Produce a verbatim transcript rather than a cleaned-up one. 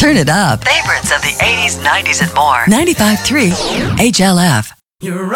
Turn it up. Favorites of the eighties, nineties, and more. ninety-five point three H L F. You're